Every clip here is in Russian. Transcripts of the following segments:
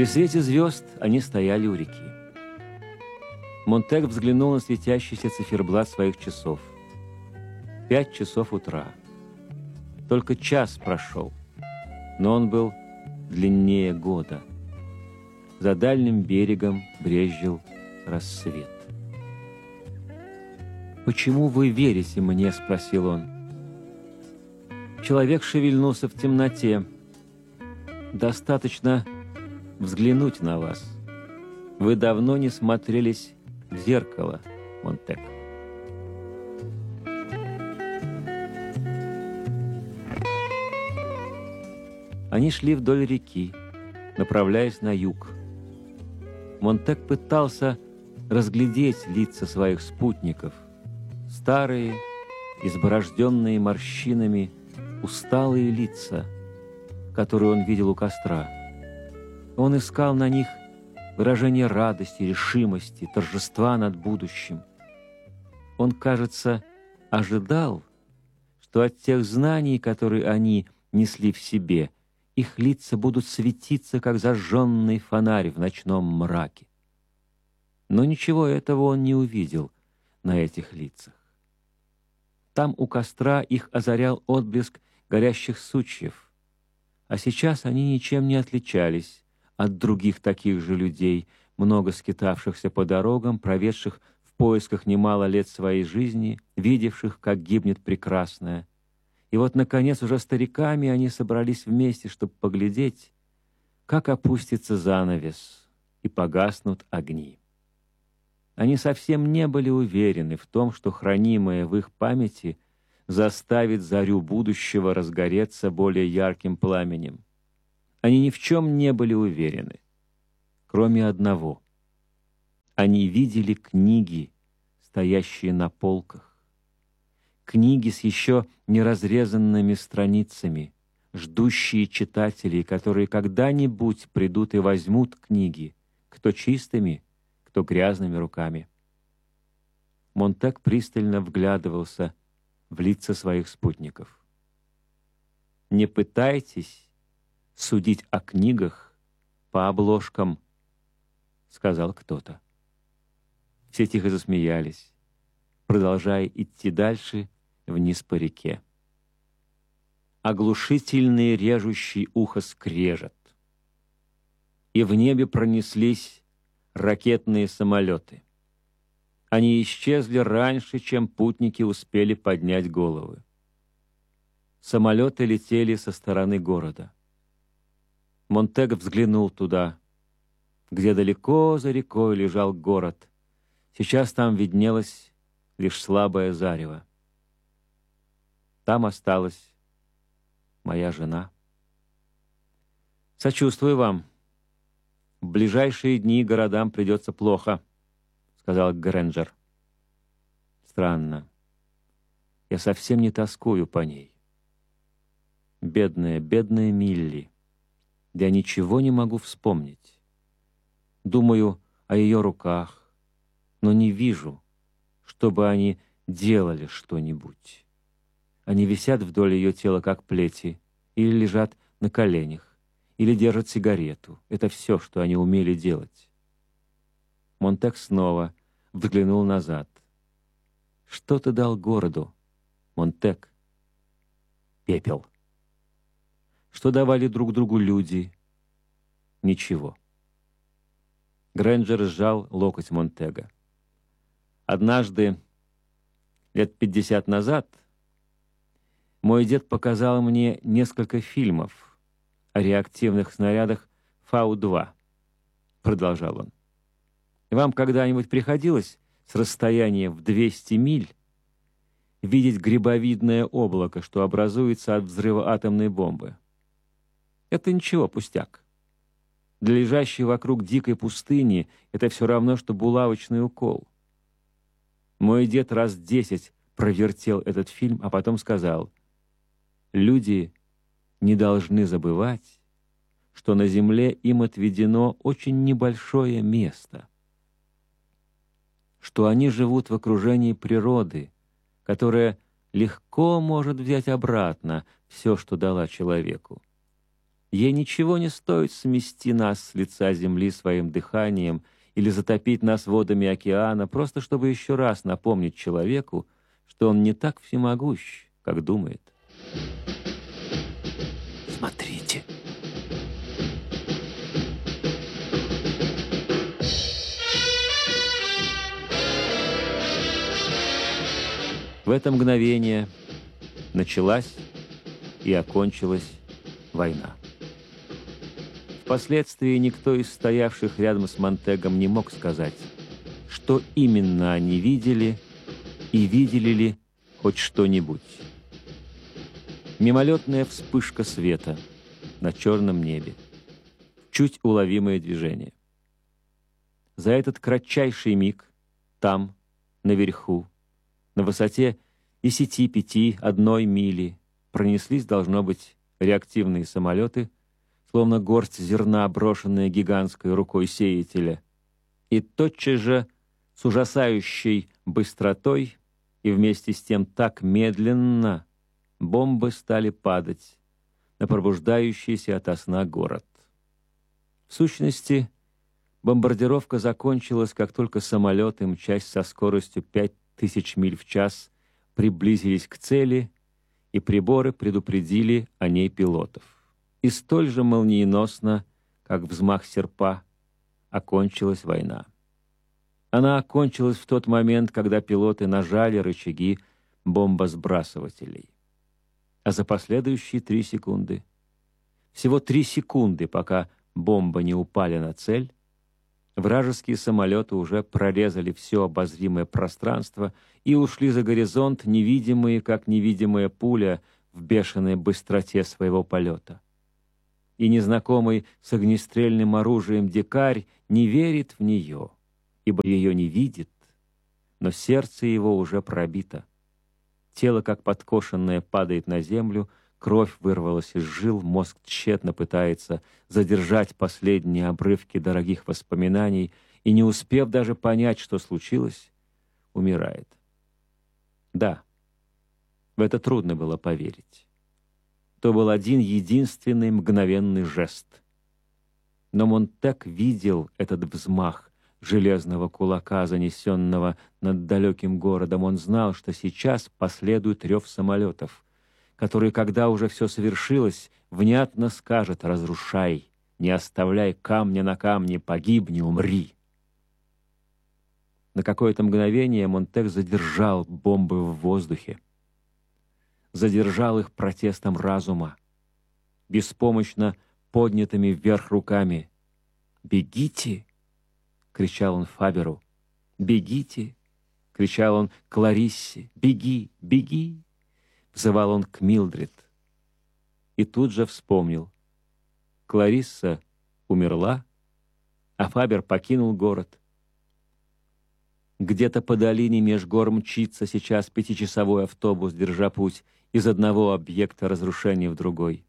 При свете звезд они стояли у реки. Монтег взглянул на светящийся циферблат своих часов. 5 часов утра. Только час прошел, но он был длиннее года. За дальним берегом брезжил рассвет. «Почему вы верите мне?» — спросил он. Человек шевельнулся в темноте. «Достаточно взглянуть на вас. Вы давно не смотрелись в зеркало, Монтег». Они шли вдоль реки, направляясь на юг. Монтег пытался разглядеть лица своих спутников. Старые, изборожденные морщинами, усталые лица, которые он видел у костра. Он искал на них выражение радости, решимости, торжества над будущим. Он, кажется, ожидал, что от тех знаний, которые они несли в себе, их лица будут светиться, как зажженный фонарь в ночном мраке. Но ничего этого он не увидел на этих лицах. Там у костра их озарял отблеск горящих сучьев, а сейчас они ничем не отличались от других таких же людей, много скитавшихся по дорогам, проведших в поисках немало лет своей жизни, видевших, как гибнет прекрасное. И вот, наконец, уже стариками они собрались вместе, чтобы поглядеть, как опустится занавес и погаснут огни. Они совсем не были уверены в том, что хранимое в их памяти заставит зарю будущего разгореться более ярким пламенем. Они ни в чем не были уверены, кроме одного. Они видели книги, стоящие на полках. Книги с еще неразрезанными страницами, ждущие читателей, которые когда-нибудь придут и возьмут книги, кто чистыми, кто грязными руками. Монтег пристально вглядывался в лица своих спутников. «Не пытайтесь судить о книгах по обложкам», — сказал кто-то. Все тихо засмеялись, продолжая идти дальше вниз по реке. Оглушительный режущий ухо скрежет. И в небе пронеслись ракетные самолеты. Они исчезли раньше, чем путники успели поднять головы. Самолеты летели со стороны города. Монтег взглянул туда, где далеко за рекой лежал город. Сейчас там виднелось лишь слабое зарево. Там осталась моя жена. «Сочувствую вам. В ближайшие дни городам придется плохо», — сказал Грэнджер. «Странно. Я совсем не тоскую по ней. Бедная, бедная Милли. Я ничего не могу вспомнить. Думаю о ее руках, но не вижу, чтобы они делали что-нибудь. Они висят вдоль ее тела, как плети, или лежат на коленях, или держат сигарету. Это все, что они умели делать». Монтег снова взглянул назад. «Что ты дал городу, Монтег?» «Пепел». «Что давали друг другу люди?» «Ничего». Грэнджер сжал локоть Монтега. «Однажды, лет 50 назад, мой дед показал мне несколько фильмов о реактивных снарядах Фау-2», — продолжал он. «Вам когда-нибудь приходилось с расстояния в 200 миль видеть грибовидное облако, что образуется от взрыва атомной бомбы? Это ничего, пустяк. Для лежащей вокруг дикой пустыни это все равно, что булавочный укол. Мой дед раз 10 провертел этот фильм, а потом сказал: люди не должны забывать, что на земле им отведено очень небольшое место, что они живут в окружении природы, которая легко может взять обратно все, что дала человеку. Ей ничего не стоит смести нас с лица земли своим дыханием или затопить нас водами океана, просто чтобы еще раз напомнить человеку, что он не так всемогущ, как думает. Смотрите. В это мгновение началась и окончилась война. Впоследствии никто из стоявших рядом с Монтегом не мог сказать, что именно они видели и видели ли хоть что-нибудь. Мимолетная вспышка света на черном небе, чуть уловимое движение. За этот кратчайший миг там, наверху, на высоте 10-5-1 мили пронеслись, должно быть, реактивные самолеты, словно горсть зерна, брошенная гигантской рукой сеятеля, и тотчас же с ужасающей быстротой и вместе с тем так медленно бомбы стали падать на пробуждающийся ото сна город. В сущности, бомбардировка закончилась, как только самолеты, мчась со скоростью 5000 миль в час, приблизились к цели, и приборы предупредили о ней пилотов. И столь же молниеносно, как взмах серпа, окончилась война. Она окончилась в тот момент, когда пилоты нажали рычаги бомбосбрасывателей. А за последующие 3 секунды, всего 3 секунды, пока бомбы не упали на цель, вражеские самолеты уже прорезали все обозримое пространство и ушли за горизонт, невидимые, как невидимая пуля в бешеной быстроте своего полета. И незнакомый с огнестрельным оружием дикарь не верит в нее, ибо ее не видит, но сердце его уже пробито. Тело, как подкошенное, падает на землю, кровь вырвалась из жил, мозг тщетно пытается задержать последние обрывки дорогих воспоминаний и, не успев даже понять, что случилось, умирает. Да, в это трудно было поверить. То был один единственный мгновенный жест. Но Монтег видел этот взмах железного кулака, занесенного над далеким городом. Он знал, что сейчас последует рев самолетов, который, когда уже все совершилось, внятно скажет: «Разрушай, не оставляй камня на камне, погибни, умри». На какое-то мгновение Монтег задержал бомбы в воздухе, задержал их протестом разума, беспомощно поднятыми вверх руками. «Бегите!» — кричал он Фаберу. «Бегите!» — кричал он Клариссе. «Беги! Беги!» — взывал он к Милдред. И тут же вспомнил. Кларисса умерла, а Фабер покинул город. Где-то по долине меж гор мчится сейчас 5-часовой автобус, держа путь из одного объекта разрушения в другой.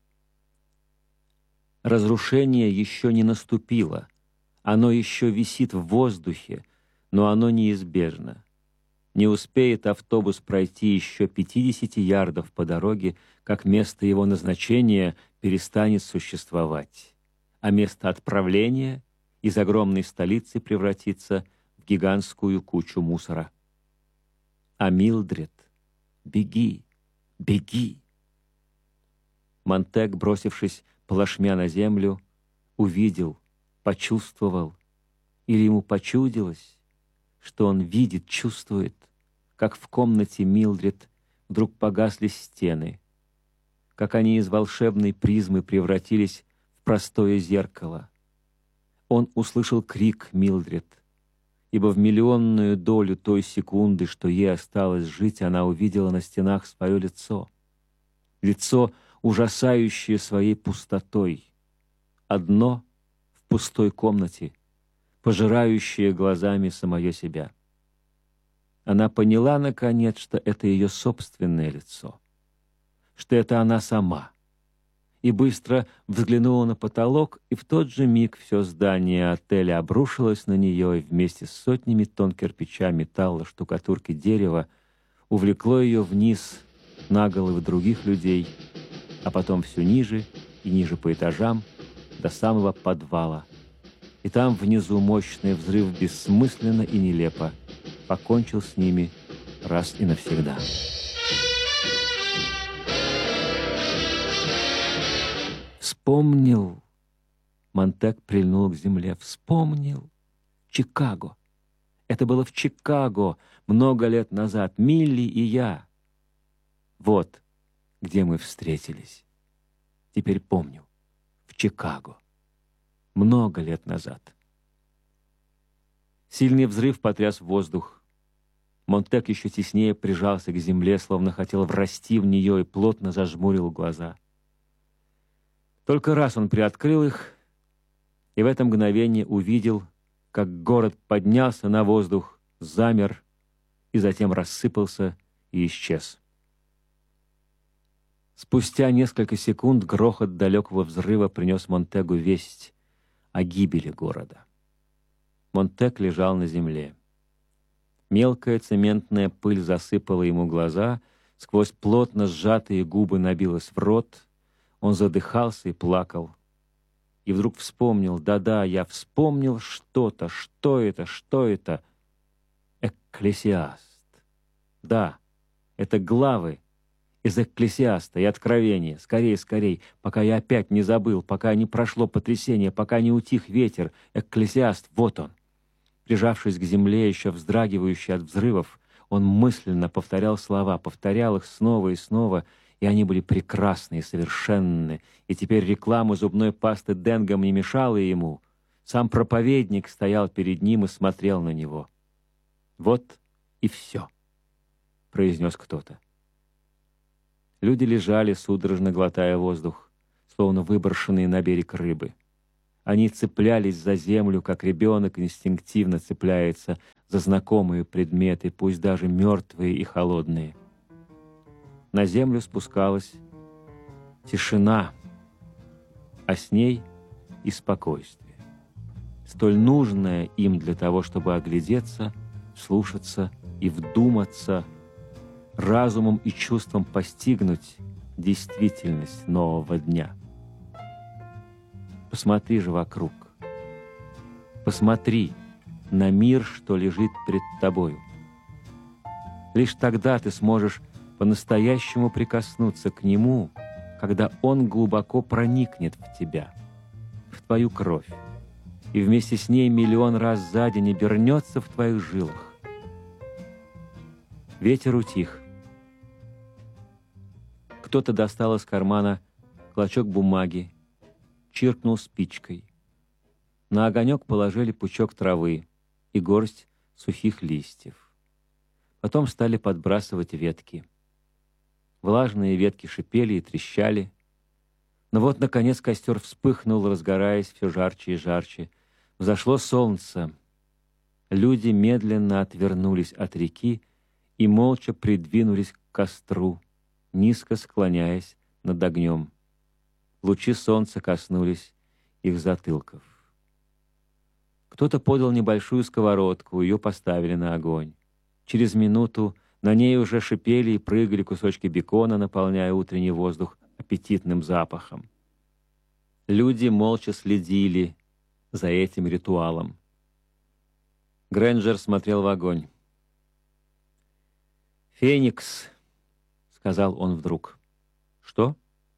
Разрушение еще не наступило. Оно еще висит в воздухе, но оно неизбежно. Не успеет автобус пройти еще 50 ярдов по дороге, как место его назначения перестанет существовать, а место отправления из огромной столицы превратится в гигантскую кучу мусора. А Милдред, беги, беги! Монтег, бросившись плашмя на землю, увидел, почувствовал, или ему почудилось, что он видит, чувствует, как в комнате Милдред вдруг погасли стены, как они из волшебной призмы превратились в простое зеркало. Он услышал крик Милдред, ибо в миллионную долю той секунды, что ей осталось жить, она увидела на стенах свое лицо. Лицо, ужасающее своей пустотой. Одно в пустой комнате, пожирающее глазами самое себя. Она поняла, наконец, что это ее собственное лицо, что это она сама, и быстро взглянула на потолок, и в тот же миг все здание отеля обрушилось на нее, и вместе с сотнями тонн кирпича, металла, штукатурки, дерева увлекло ее вниз на головы других людей, а потом все ниже и ниже по этажам до самого подвала. И там внизу мощный взрыв бессмысленно и нелепо покончил с ними раз и навсегда. Вспомнил. Монтек прильнул к земле. Вспомнил. Чикаго. Это было в Чикаго много лет назад. Милли и я. Вот где мы встретились. Теперь помню. В Чикаго. Много лет назад. Сильный взрыв потряс воздух. Монтек еще теснее прижался к земле, словно хотел врасти в нее, и плотно зажмурил глаза. Только раз он приоткрыл их, и в это мгновение увидел, как город поднялся на воздух, замер и затем рассыпался и исчез. Спустя несколько секунд грохот далекого взрыва принес Монтегу весть о гибели города. Монтек лежал на земле. Мелкая цементная пыль засыпала ему глаза, сквозь плотно сжатые губы набилась в рот, он задыхался и плакал. И вдруг вспомнил, да-да, я вспомнил что-то, что это? Экклесиаст. Да, это главы из Экклесиаста и Откровения. Скорей, скорей, пока я опять не забыл, пока не прошло потрясение, пока не утих ветер. Экклесиаст, вот он. Прижавшись к земле, еще вздрагивающий от взрывов, он мысленно повторял слова, повторял их снова и снова, и они были прекрасны и совершенны, и теперь реклама зубной пасты Денгом не мешала ему. Сам проповедник стоял перед ним и смотрел на него. «Вот и все», — произнес кто-то. Люди лежали, судорожно глотая воздух, словно выброшенные на берег рыбы. Они цеплялись за землю, как ребенок инстинктивно цепляется за знакомые предметы, пусть даже мертвые и холодные. На землю спускалась тишина, а с ней и спокойствие, столь нужное им для того, чтобы оглядеться, слушаться и вдуматься, разумом и чувством постигнуть действительность нового дня. Посмотри же вокруг. Посмотри на мир, что лежит пред тобою. Лишь тогда ты сможешь по-настоящему прикоснуться к нему, когда он глубоко проникнет в тебя, в твою кровь, и вместе с ней миллион раз за день обернется в твоих жилах. Ветер утих. Кто-то достал из кармана клочок бумаги, чиркнул спичкой. На огонек положили пучок травы и горсть сухих листьев. Потом стали подбрасывать ветки. Влажные ветки шипели и трещали. Но вот, наконец, костер вспыхнул, разгораясь все жарче и жарче. Взошло солнце. Люди медленно отвернулись от реки и молча придвинулись к костру, низко склоняясь над огнем. Лучи солнца коснулись их затылков. Кто-то подал небольшую сковородку, ее поставили на огонь. Через минуту на ней уже шипели и прыгали кусочки бекона, наполняя утренний воздух аппетитным запахом. Люди молча следили за этим ритуалом. Грэнджер смотрел в огонь. «Феникс», — сказал он вдруг. «Что?»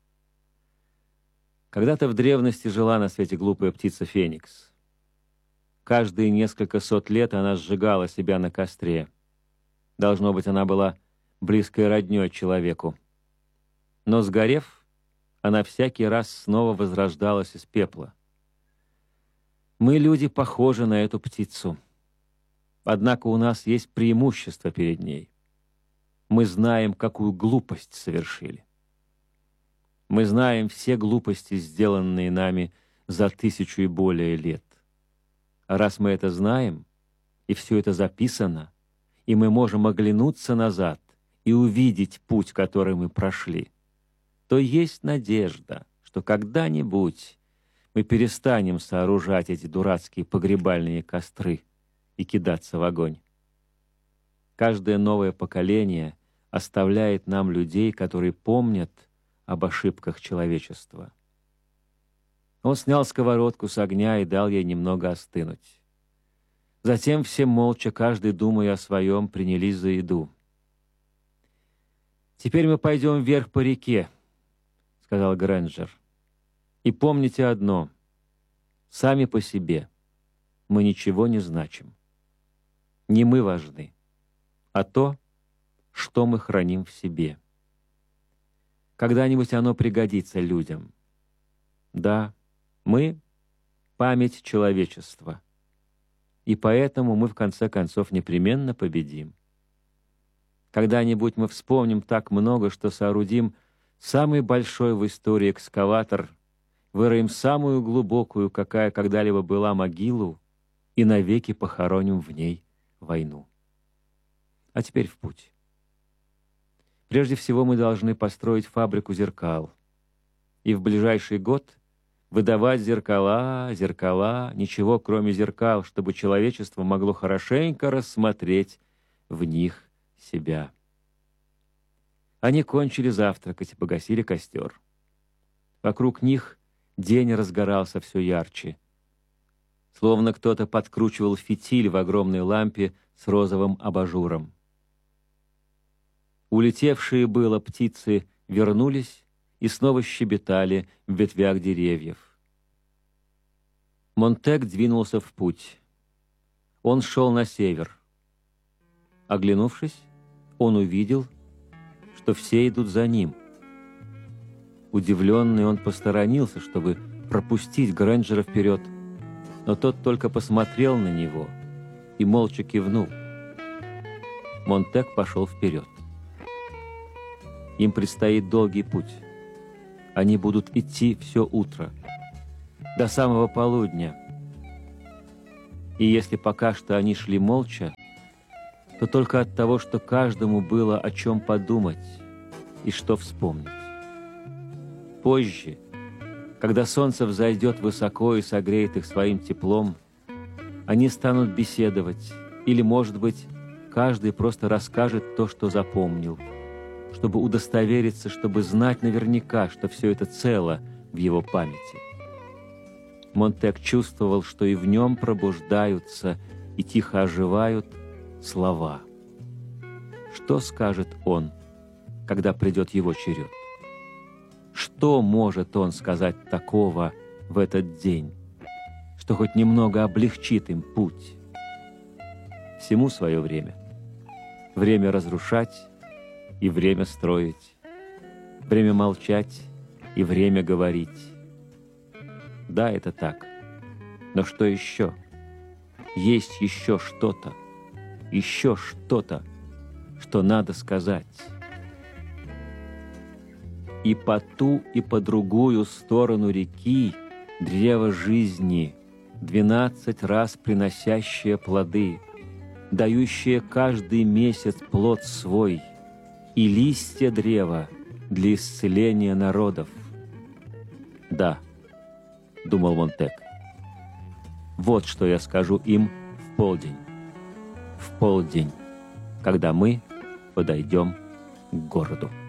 Когда-то в древности жила на свете глупая птица Феникс. Каждые несколько сот лет она сжигала себя на костре. Должно быть, она была близкой роднёй человеку. Но, сгорев, она всякий раз снова возрождалась из пепла. Мы, люди, похожи на эту птицу. Однако у нас есть преимущество перед ней. Мы знаем, какую глупость совершили. Мы знаем все глупости, сделанные нами за 1000 и более лет. А раз мы это знаем, и все это записано, и мы можем оглянуться назад и увидеть путь, который мы прошли, то есть надежда, что когда-нибудь мы перестанем сооружать эти дурацкие погребальные костры и кидаться в огонь. Каждое новое поколение оставляет нам людей, которые помнят об ошибках человечества. Он снял сковородку с огня и дал ей немного остынуть. Затем все молча, каждый думая о своем, принялись за еду. «Теперь мы пойдем вверх по реке», — сказал Грэнджер. «И помните одно. Сами по себе мы ничего не значим. Не мы важны, а то, что мы храним в себе. Когда-нибудь оно пригодится людям. Да, мы — память человечества. И поэтому мы, в конце концов, непременно победим. Когда-нибудь мы вспомним так много, что соорудим самый большой в истории экскаватор, выроем самую глубокую, какая когда-либо была, могилу, и навеки похороним в ней войну. А теперь в путь. Прежде всего мы должны построить фабрику зеркал. И в ближайший год выдавать зеркала, ничего кроме зеркал, чтобы человечество могло хорошенько рассмотреть в них себя. Они кончили завтракать и погасили костер. Вокруг них день разгорался все ярче. Словно кто-то подкручивал фитиль в огромной лампе с розовым абажуром. Улетевшие было птицы вернулись и снова щебетали в ветвях деревьев. Монтек двинулся в путь. Он шел на север. Оглянувшись, он увидел, что все идут за ним. Удивленный, он посторонился, чтобы пропустить Грэнджера вперед, но тот только посмотрел на него и молча кивнул. Монтек пошел вперед. Им предстоит долгий путь. Они будут идти все утро, до самого полудня. И если пока что они шли молча, то только от того, что каждому было о чем подумать и что вспомнить. Позже, когда солнце взойдет высоко и согреет их своим теплом, они станут беседовать, или, может быть, каждый просто расскажет то, что запомнил, чтобы удостовериться, чтобы знать наверняка, что все это цело в его памяти. Монтек чувствовал, что и в нем пробуждаются и тихо оживают слова. Что скажет он, когда придет его черед? Что может он сказать такого в этот день, что хоть немного облегчит им путь? Всему свое время. Время разрушать и время строить. Время молчать и время говорить. Да, это так. Но что еще? Есть еще что-то, что надо сказать. И по ту, и по другую сторону реки древо жизни, 12 раз приносящее плоды, дающее каждый месяц плод свой, и листья древа для исцеления народов. Да, думал Монтек, вот что я скажу им в полдень, когда мы подойдем к городу.